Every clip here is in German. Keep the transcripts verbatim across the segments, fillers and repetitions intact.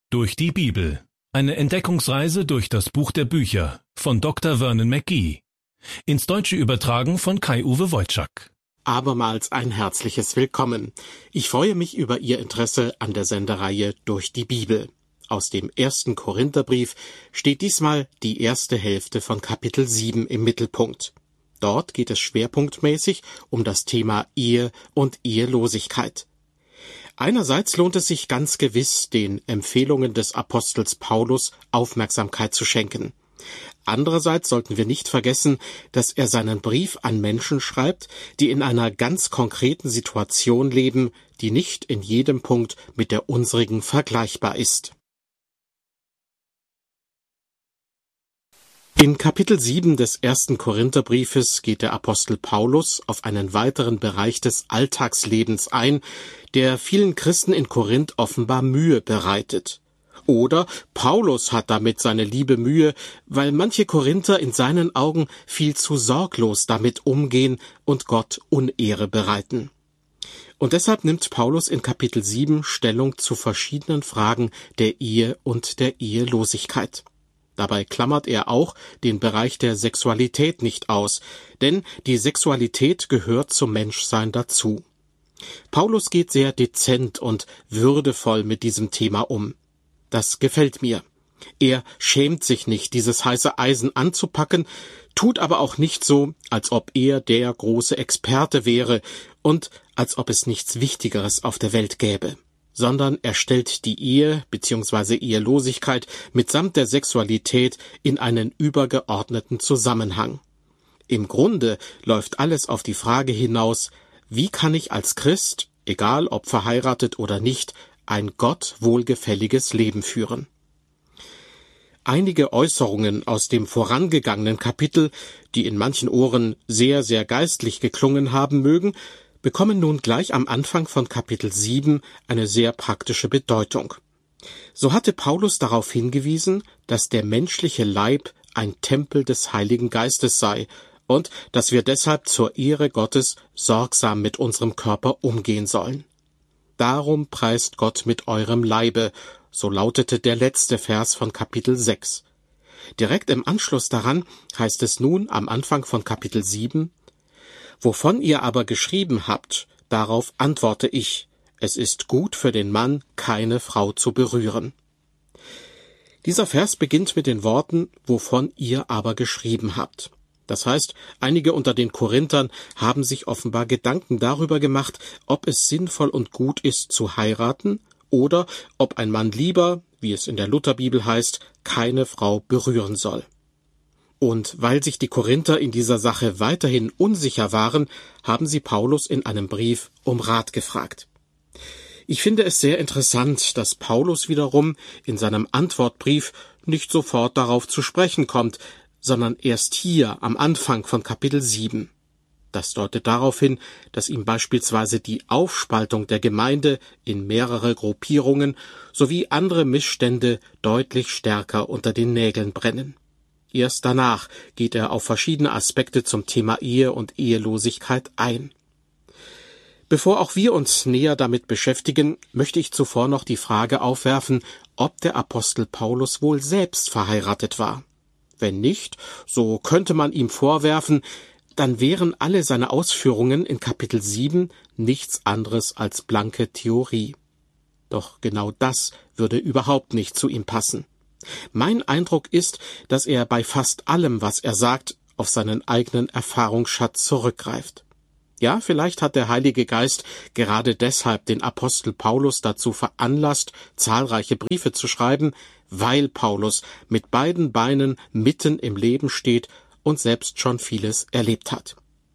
Durch die Bibel. Eine Entdeckungsreise durch das Buch der Bücher von Doktor Vernon McGee. Ins Deutsche übertragen von Kai-Uwe Wojczak. Abermals ein herzliches Willkommen. Ich freue mich über Ihr Interesse an der Sendereihe Durch die Bibel. Aus dem ersten Korintherbrief steht diesmal die erste Hälfte von Kapitel sieben im Mittelpunkt. Dort geht es schwerpunktmäßig um das Thema Ehe und Ehelosigkeit. Einerseits lohnt es sich ganz gewiss, den Empfehlungen des Apostels Paulus Aufmerksamkeit zu schenken. Andererseits sollten wir nicht vergessen, dass er seinen Brief an Menschen schreibt, die in einer ganz konkreten Situation leben, die nicht in jedem Punkt mit der unsrigen vergleichbar ist. In Kapitel sieben des ersten Korintherbriefes geht der Apostel Paulus auf einen weiteren Bereich des Alltagslebens ein, der vielen Christen in Korinth offenbar Mühe bereitet. Oder Paulus hat damit seine liebe Mühe, weil manche Korinther in seinen Augen viel zu sorglos damit umgehen und Gott Unehre bereiten. Und deshalb nimmt Paulus in Kapitel sieben Stellung zu verschiedenen Fragen der Ehe und der Ehelosigkeit. Dabei klammert er auch den Bereich der Sexualität nicht aus, denn die Sexualität gehört zum Menschsein dazu. Paulus geht sehr dezent und würdevoll mit diesem Thema um. Das gefällt mir. Er schämt sich nicht, dieses heiße Eisen anzupacken, tut aber auch nicht so, als ob er der große Experte wäre und als ob es nichts Wichtigeres auf der Welt gäbe, sondern er stellt die Ehe bzw. Ehelosigkeit mitsamt der Sexualität in einen übergeordneten Zusammenhang. Im Grunde läuft alles auf die Frage hinaus, wie kann ich als Christ, egal ob verheiratet oder nicht, ein Gott wohlgefälliges Leben führen? Einige Äußerungen aus dem vorangegangenen Kapitel, die in manchen Ohren sehr, sehr geistlich geklungen haben mögen, bekommen nun gleich am Anfang von Kapitel sieben eine sehr praktische Bedeutung. So hatte Paulus darauf hingewiesen, dass der menschliche Leib ein Tempel des Heiligen Geistes sei und dass wir deshalb zur Ehre Gottes sorgsam mit unserem Körper umgehen sollen. Darum preist Gott mit eurem Leibe, so lautete der letzte Vers von Kapitel sechs. Direkt im Anschluss daran heißt es nun am Anfang von Kapitel sieben, wovon ihr aber geschrieben habt, darauf antworte ich, es ist gut für den Mann, keine Frau zu berühren. Dieser Vers beginnt mit den Worten, wovon ihr aber geschrieben habt. Das heißt, einige unter den Korinthern haben sich offenbar Gedanken darüber gemacht, ob es sinnvoll und gut ist zu heiraten oder ob ein Mann lieber, wie es in der Lutherbibel heißt, keine Frau berühren soll. Und weil sich die Korinther in dieser Sache weiterhin unsicher waren, haben sie Paulus in einem Brief um Rat gefragt. Ich finde es sehr interessant, dass Paulus wiederum in seinem Antwortbrief nicht sofort darauf zu sprechen kommt, sondern erst hier am Anfang von Kapitel sieben. Das deutet darauf hin, dass ihm beispielsweise die Aufspaltung der Gemeinde in mehrere Gruppierungen sowie andere Missstände deutlich stärker unter den Nägeln brennen. Erst danach geht er auf verschiedene Aspekte zum Thema Ehe und Ehelosigkeit ein. Bevor auch wir uns näher damit beschäftigen, möchte ich zuvor noch die Frage aufwerfen, ob der Apostel Paulus wohl selbst verheiratet war. Wenn nicht, so könnte man ihm vorwerfen, dann wären alle seine Ausführungen in Kapitel sieben nichts anderes als blanke Theorie. Doch genau das würde überhaupt nicht zu ihm passen. Mein Eindruck ist, dass er bei fast allem, was er sagt, auf seinen eigenen Erfahrungsschatz zurückgreift. Ja, vielleicht hat der Heilige Geist gerade deshalb den Apostel Paulus dazu veranlasst, zahlreiche Briefe zu schreiben, weil Paulus mit beiden Beinen mitten im Leben steht und selbst schon vieles erlebt hat.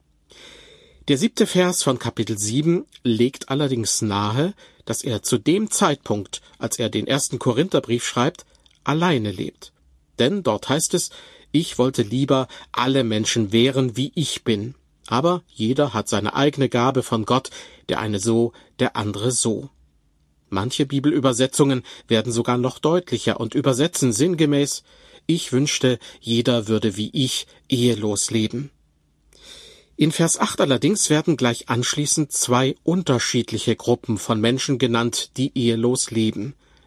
Der siebte Vers von Kapitel sieben legt allerdings nahe, dass er zu dem Zeitpunkt, als er den ersten Korintherbrief schreibt, alleine lebt. Denn dort heißt es, ich wollte lieber alle Menschen wären, wie ich bin. Aber jeder hat seine eigene Gabe von Gott, der eine so, der andere so. Manche Bibelübersetzungen werden sogar noch deutlicher und übersetzen sinngemäß, ich wünschte, jeder würde wie ich ehelos leben. In Vers acht allerdings werden gleich anschließend zwei unterschiedliche Gruppen von Menschen genannt, die ehelos leben,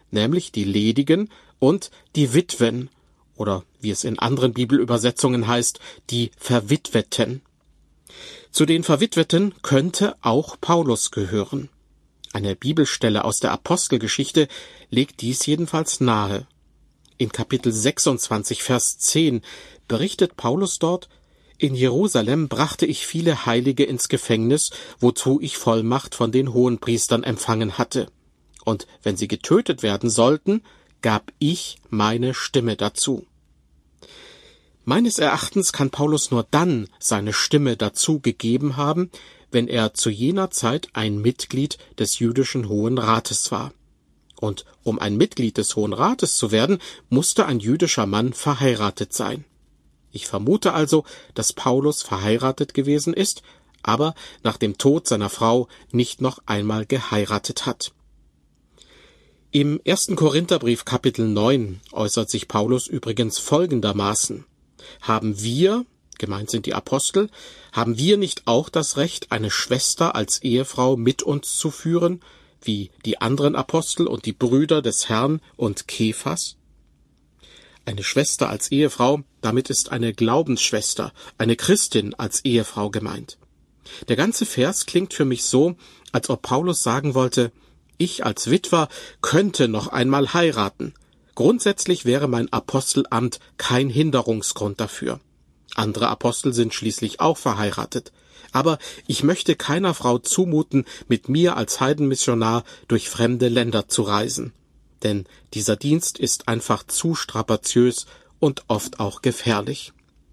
nämlich die Ledigen und die Witwen, oder wie es in anderen Bibelübersetzungen heißt, die Verwitweten. Zu den Verwitweten könnte auch Paulus gehören. Eine Bibelstelle aus der Apostelgeschichte legt dies jedenfalls nahe. In Kapitel sechsundzwanzig, Vers zehn berichtet Paulus dort: In Jerusalem brachte ich viele Heilige ins Gefängnis, wozu ich Vollmacht von den Hohenpriestern empfangen hatte. Und wenn sie getötet werden sollten, gab ich meine Stimme dazu. Meines Erachtens kann Paulus nur dann seine Stimme dazu gegeben haben, wenn er zu jener Zeit ein Mitglied des jüdischen Hohen Rates war. Und um ein Mitglied des Hohen Rates zu werden, musste ein jüdischer Mann verheiratet sein. Ich vermute also, dass Paulus verheiratet gewesen ist, aber nach dem Tod seiner Frau nicht noch einmal geheiratet hat. Im ersten Korintherbrief Kapitel neun äußert sich Paulus übrigens folgendermaßen: Haben wir, gemeint sind die Apostel, haben wir nicht auch das Recht, eine Schwester als Ehefrau mit uns zu führen, wie die anderen Apostel und die Brüder des Herrn und Kephas? Eine Schwester als Ehefrau, damit ist eine Glaubensschwester, eine Christin als Ehefrau gemeint. Der ganze Vers klingt für mich so, als ob Paulus sagen wollte: Ich als Witwer könnte noch einmal heiraten. Grundsätzlich wäre mein Apostelamt kein Hinderungsgrund dafür. Andere Apostel sind schließlich auch verheiratet. Aber ich möchte keiner Frau zumuten, mit mir als Heidenmissionar durch fremde Länder zu reisen. Denn dieser Dienst ist einfach zu strapaziös und oft auch gefährlich.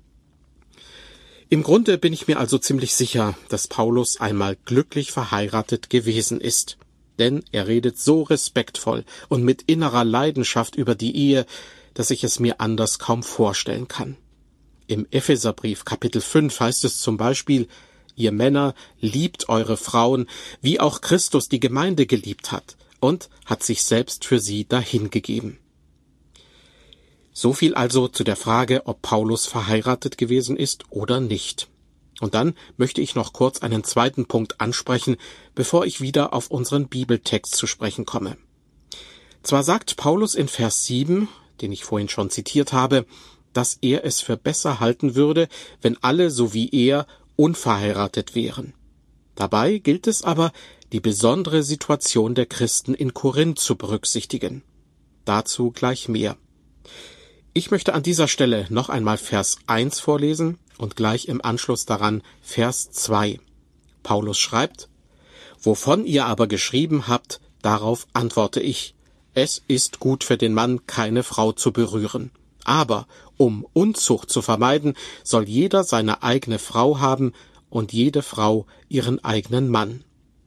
Im Grunde bin ich mir also ziemlich sicher, dass Paulus einmal glücklich verheiratet gewesen ist. Denn er redet so respektvoll und mit innerer Leidenschaft über die Ehe, dass ich es mir anders kaum vorstellen kann. Im Epheserbrief Kapitel fünf heißt es zum Beispiel: Ihr Männer, liebt eure Frauen, wie auch Christus die Gemeinde geliebt hat und hat sich selbst für sie dahingegeben. So viel also zu der Frage, ob Paulus verheiratet gewesen ist oder nicht. Und dann möchte ich noch kurz einen zweiten Punkt ansprechen, bevor ich wieder auf unseren Bibeltext zu sprechen komme. Zwar sagt Paulus in Vers sieben, den ich vorhin schon zitiert habe, dass er es für besser halten würde, wenn alle so wie er unverheiratet wären. Dabei gilt es aber, die besondere Situation der Christen in Korinth zu berücksichtigen. Dazu gleich mehr. Ich möchte an dieser Stelle noch einmal Vers eins vorlesen und gleich im Anschluss daran Vers zwei. Paulus schreibt: Wovon ihr aber geschrieben habt, darauf antworte ich: Es ist gut für den Mann, keine Frau zu berühren. Aber um Unzucht zu vermeiden, soll jeder seine eigene Frau haben und jede Frau ihren eigenen Mann.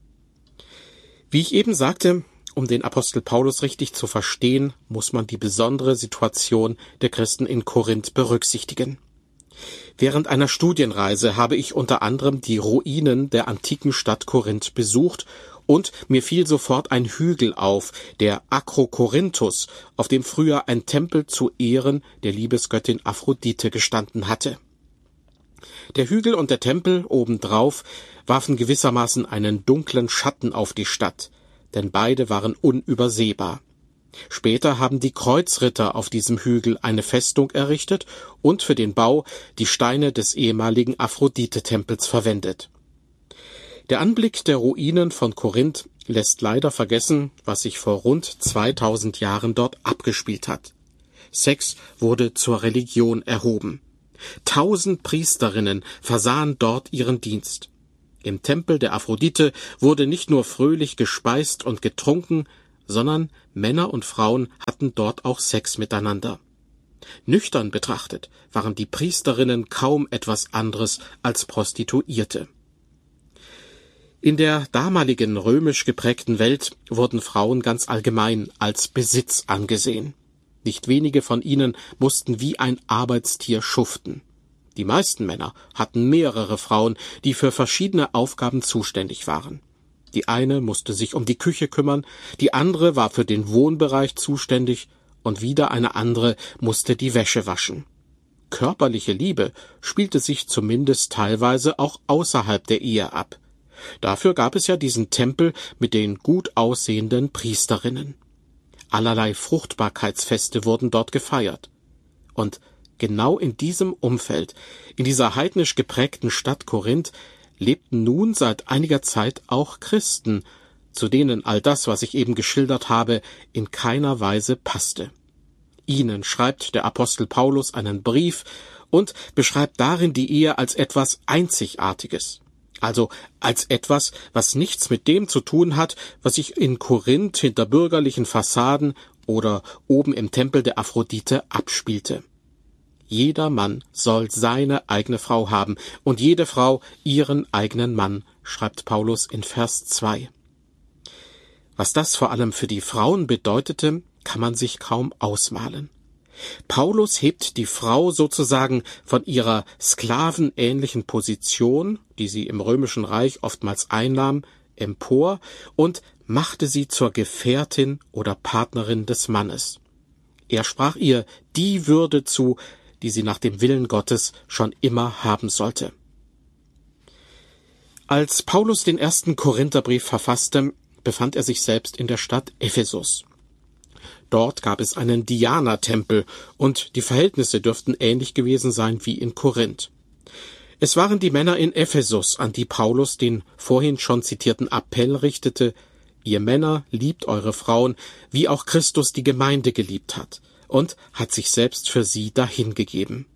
Wie ich eben sagte, um den Apostel Paulus richtig zu verstehen, muss man die besondere Situation der Christen in Korinth berücksichtigen. Während einer Studienreise habe ich unter anderem die Ruinen der antiken Stadt Korinth besucht und mir fiel sofort ein Hügel auf, der Akrokorinthus, auf dem früher ein Tempel zu Ehren der Liebesgöttin Aphrodite gestanden hatte. Der Hügel und der Tempel obendrauf warfen gewissermaßen einen dunklen Schatten auf die Stadt, denn beide waren unübersehbar. Später haben die Kreuzritter auf diesem Hügel eine Festung errichtet und für den Bau die Steine des ehemaligen Aphrodite-Tempels verwendet. Der Anblick der Ruinen von Korinth lässt leider vergessen, was sich vor rund zweitausend Jahren dort abgespielt hat. Sex wurde zur Religion erhoben. Tausend Priesterinnen versahen dort ihren Dienst. Im Tempel der Aphrodite wurde nicht nur fröhlich gespeist und getrunken, sondern Männer und Frauen hatten dort auch Sex miteinander. Nüchtern betrachtet waren die Priesterinnen kaum etwas anderes als Prostituierte. In der damaligen römisch geprägten Welt wurden Frauen ganz allgemein als Besitz angesehen. Nicht wenige von ihnen mussten wie ein Arbeitstier schuften. Die meisten Männer hatten mehrere Frauen, die für verschiedene Aufgaben zuständig waren. Die eine musste sich um die Küche kümmern, die andere war für den Wohnbereich zuständig und wieder eine andere musste die Wäsche waschen. Körperliche Liebe spielte sich zumindest teilweise auch außerhalb der Ehe ab. Dafür gab es ja diesen Tempel mit den gut aussehenden Priesterinnen. Allerlei Fruchtbarkeitsfeste wurden dort gefeiert. Und genau in diesem Umfeld, in dieser heidnisch geprägten Stadt Korinth, lebten nun seit einiger Zeit auch Christen, zu denen all das, was ich eben geschildert habe, in keiner Weise passte. Ihnen schreibt der Apostel Paulus einen Brief und beschreibt darin die Ehe als etwas Einzigartiges. Also als etwas, was nichts mit dem zu tun hat, was sich in Korinth hinter bürgerlichen Fassaden oder oben im Tempel der Aphrodite abspielte. Jeder Mann soll seine eigene Frau haben und jede Frau ihren eigenen Mann, schreibt Paulus in Vers zwei. Was das vor allem für die Frauen bedeutete, kann man sich kaum ausmalen. Paulus hebt die Frau sozusagen von ihrer sklavenähnlichen Position, die sie im Römischen Reich oftmals einnahm, empor und machte sie zur Gefährtin oder Partnerin des Mannes. Er sprach ihr die Würde zu, die sie nach dem Willen Gottes schon immer haben sollte. Als Paulus den ersten Korintherbrief verfasste, befand er sich selbst in der Stadt Ephesus. Dort gab es einen Diana-Tempel und die Verhältnisse dürften ähnlich gewesen sein wie in Korinth. Es waren die Männer in Ephesus, an die Paulus den vorhin schon zitierten Appell richtete: Ihr Männer, liebt eure Frauen, wie auch Christus die Gemeinde geliebt hat und hat sich selbst für sie dahingegeben.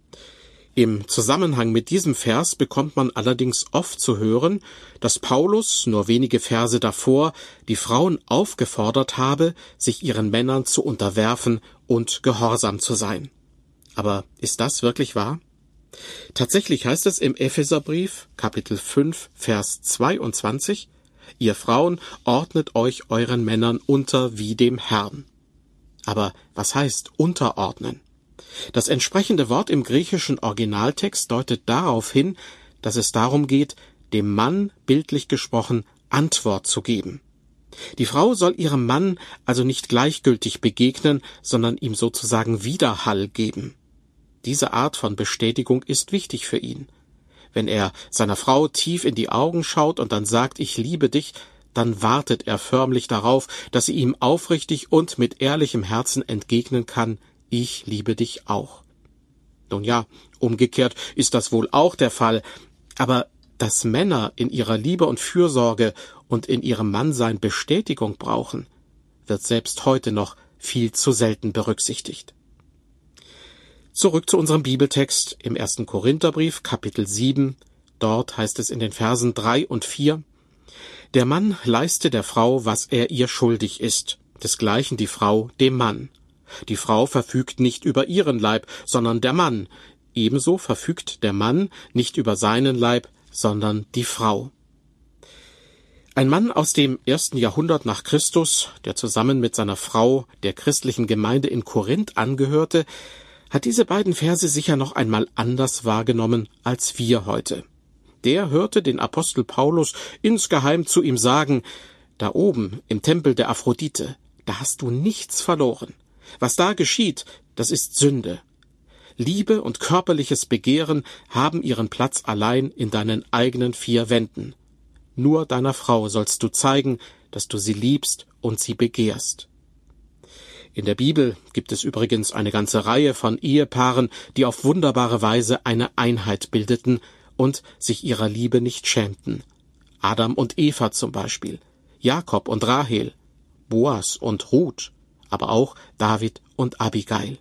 Im Zusammenhang mit diesem Vers bekommt man allerdings oft zu hören, dass Paulus nur wenige Verse davor die Frauen aufgefordert habe, sich ihren Männern zu unterwerfen und gehorsam zu sein. Aber ist das wirklich wahr? Tatsächlich heißt es im Epheserbrief, Kapitel fünf, Vers zweiundzwanzig, Ihr Frauen, ordnet euch euren Männern unter wie dem Herrn. Aber was heißt unterordnen? Das entsprechende Wort im griechischen Originaltext deutet darauf hin, dass es darum geht, dem Mann, bildlich gesprochen, Antwort zu geben. Die Frau soll ihrem Mann also nicht gleichgültig begegnen, sondern ihm sozusagen Widerhall geben. Diese Art von Bestätigung ist wichtig für ihn. Wenn er seiner Frau tief in die Augen schaut und dann sagt, ich liebe dich, dann wartet er förmlich darauf, dass sie ihm aufrichtig und mit ehrlichem Herzen entgegnen kann, ich liebe dich auch. Nun ja, umgekehrt ist das wohl auch der Fall, aber dass Männer in ihrer Liebe und Fürsorge und in ihrem Mannsein Bestätigung brauchen, wird selbst heute noch viel zu selten berücksichtigt. Zurück zu unserem Bibeltext im ersten Korintherbrief, Kapitel sieben. Dort heißt es in den Versen drei und vier, Der Mann leiste der Frau, was er ihr schuldig ist, desgleichen die Frau dem Mann. Die Frau verfügt nicht über ihren Leib, sondern der Mann. Ebenso verfügt der Mann nicht über seinen Leib, sondern die Frau. Ein Mann aus dem ersten Jahrhundert nach Christus, der zusammen mit seiner Frau der christlichen Gemeinde in Korinth angehörte, hat diese beiden Verse sicher noch einmal anders wahrgenommen als wir heute. Der hörte den Apostel Paulus insgeheim zu ihm sagen, da oben im Tempel der Aphrodite, da hast du nichts verloren. Was da geschieht, das ist Sünde. Liebe und körperliches Begehren haben ihren Platz allein in deinen eigenen vier Wänden. Nur deiner Frau sollst du zeigen, dass du sie liebst und sie begehrst. In der Bibel gibt es übrigens eine ganze Reihe von Ehepaaren, die auf wunderbare Weise eine Einheit bildeten und sich ihrer Liebe nicht schämten. Adam und Eva zum Beispiel, Jakob und Rahel, Boas und Ruth, aber auch David und Abigail.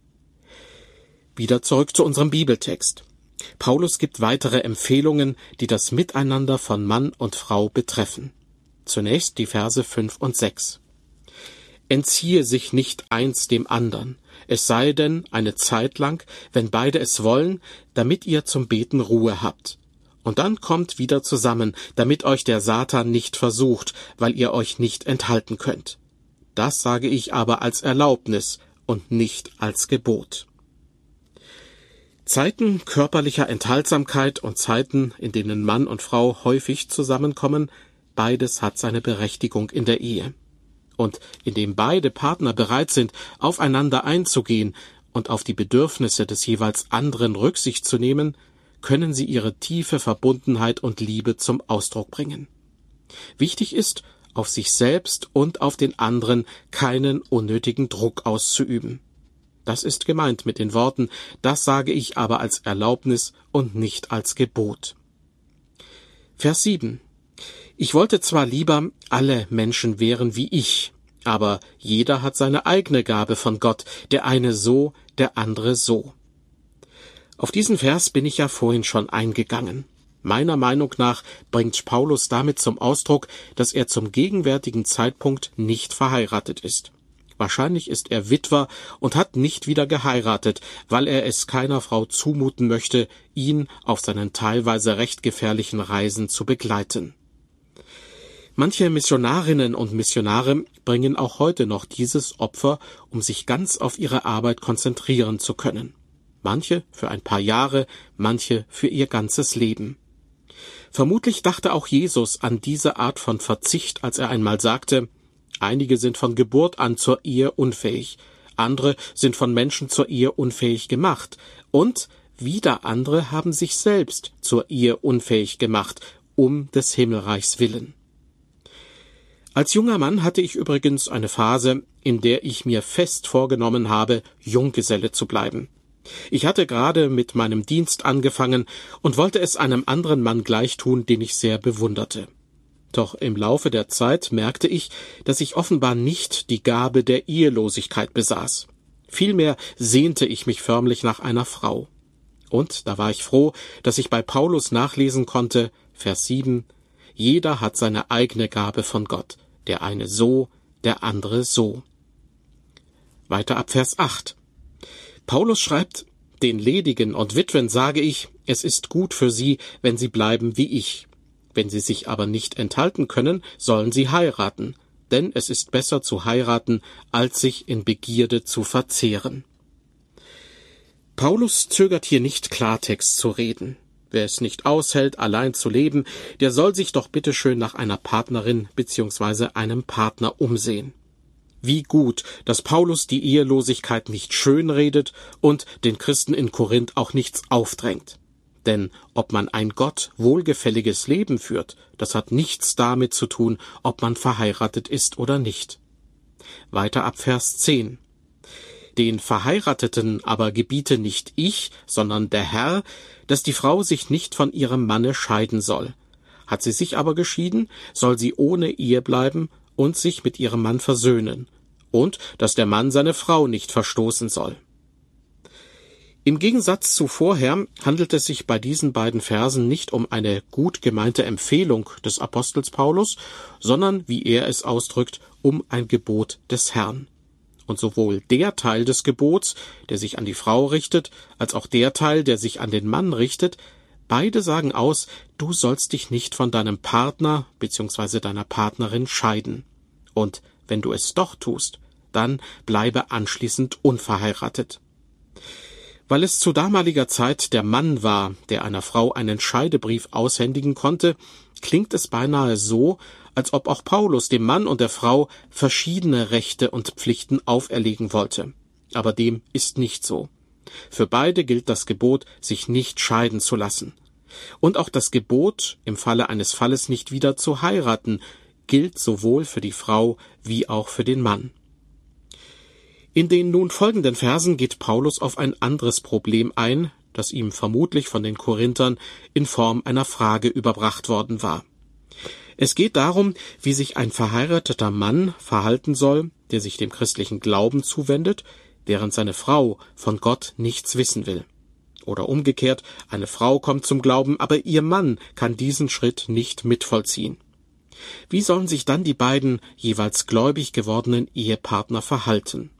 Wieder zurück zu unserem Bibeltext. Paulus gibt weitere Empfehlungen, die das Miteinander von Mann und Frau betreffen. Zunächst die Verse fünf und sechs. Entziehe sich nicht eins dem andern, es sei denn eine Zeit lang, wenn beide es wollen, damit ihr zum Beten Ruhe habt. Und dann kommt wieder zusammen, damit euch der Satan nicht versucht, weil ihr euch nicht enthalten könnt. Das sage ich aber als Erlaubnis und nicht als Gebot. Zeiten körperlicher Enthaltsamkeit und Zeiten, in denen Mann und Frau häufig zusammenkommen, beides hat seine Berechtigung in der Ehe. Und indem beide Partner bereit sind, aufeinander einzugehen und auf die Bedürfnisse des jeweils anderen Rücksicht zu nehmen, können sie ihre tiefe Verbundenheit und Liebe zum Ausdruck bringen. Wichtig ist, auf sich selbst und auf den anderen keinen unnötigen Druck auszuüben. Das ist gemeint mit den Worten, das sage ich aber als Erlaubnis und nicht als Gebot. Vers sieben. Ich wollte zwar lieber, alle Menschen wären wie ich, aber jeder hat seine eigene Gabe von Gott, der eine so, der andere so. Auf diesen Vers bin ich ja vorhin schon eingegangen. Meiner Meinung nach bringt Paulus damit zum Ausdruck, dass er zum gegenwärtigen Zeitpunkt nicht verheiratet ist. Wahrscheinlich ist er Witwer und hat nicht wieder geheiratet, weil er es keiner Frau zumuten möchte, ihn auf seinen teilweise recht gefährlichen Reisen zu begleiten. Manche Missionarinnen und Missionare bringen auch heute noch dieses Opfer, um sich ganz auf ihre Arbeit konzentrieren zu können. Manche für ein paar Jahre, manche für ihr ganzes Leben. Vermutlich dachte auch Jesus an diese Art von Verzicht, als er einmal sagte, einige sind von Geburt an zur Ehe unfähig, andere sind von Menschen zur Ehe unfähig gemacht und wieder andere haben sich selbst zur Ehe unfähig gemacht, um des Himmelreichs willen. Als junger Mann hatte ich übrigens eine Phase, in der ich mir fest vorgenommen habe, Junggeselle zu bleiben. Ich hatte gerade mit meinem Dienst angefangen und wollte es einem anderen Mann gleichtun, den ich sehr bewunderte. Doch im Laufe der Zeit merkte ich, dass ich offenbar nicht die Gabe der Ehelosigkeit besaß. Vielmehr sehnte ich mich förmlich nach einer Frau. Und da war ich froh, dass ich bei Paulus nachlesen konnte, Vers sieben, jeder hat seine eigene Gabe von Gott, der eine so, der andere so. Weiter ab Vers acht. Paulus schreibt, den Ledigen und Witwen sage ich, es ist gut für sie, wenn sie bleiben wie ich. Wenn sie sich aber nicht enthalten können, sollen sie heiraten, denn es ist besser zu heiraten, als sich in Begierde zu verzehren. Paulus zögert hier nicht Klartext zu reden. Wer es nicht aushält, allein zu leben, der soll sich doch bitteschön nach einer Partnerin bzw. einem Partner umsehen. Wie gut, dass Paulus die Ehelosigkeit nicht schönredet und den Christen in Korinth auch nichts aufdrängt. Denn ob man ein Gott wohlgefälliges Leben führt, das hat nichts damit zu tun, ob man verheiratet ist oder nicht. Weiter ab Vers zehn. Den Verheirateten aber gebiete nicht ich, sondern der Herr, dass die Frau sich nicht von ihrem Manne scheiden soll. Hat sie sich aber geschieden, soll sie ohne Ehe bleiben und sich mit ihrem Mann versöhnen, und dass der Mann seine Frau nicht verstoßen soll. Im Gegensatz zu vorher handelt es sich bei diesen beiden Versen nicht um eine gut gemeinte Empfehlung des Apostels Paulus, sondern, wie er es ausdrückt, um ein Gebot des Herrn. Und sowohl der Teil des Gebots, der sich an die Frau richtet, als auch der Teil, der sich an den Mann richtet, beide sagen aus, du sollst dich nicht von deinem Partner bzw. deiner Partnerin scheiden. Und wenn du es doch tust, dann bleibe anschließend unverheiratet. Weil es zu damaliger Zeit der Mann war, der einer Frau einen Scheidebrief aushändigen konnte, klingt es beinahe so, als ob auch Paulus dem Mann und der Frau verschiedene Rechte und Pflichten auferlegen wollte. Aber dem ist nicht so. Für beide gilt das Gebot, sich nicht scheiden zu lassen. Und auch das Gebot, im Falle eines Falles nicht wieder zu heiraten, gilt sowohl für die Frau wie auch für den Mann. In den nun folgenden Versen geht Paulus auf ein anderes Problem ein, das ihm vermutlich von den Korinthern in Form einer Frage überbracht worden war. Es geht darum, wie sich ein verheirateter Mann verhalten soll, der sich dem christlichen Glauben zuwendet, während seine Frau von Gott nichts wissen will. Oder umgekehrt, eine Frau kommt zum Glauben, aber ihr Mann kann diesen Schritt nicht mitvollziehen. Wie sollen sich dann die beiden jeweils gläubig gewordenen Ehepartner verhalten?